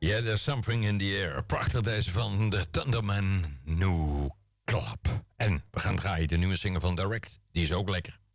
Yeah, there's something in the air. Prachtig deze van de Thunderman New Club. En we gaan draaien de nieuwe single van Direct. Die is ook lekker.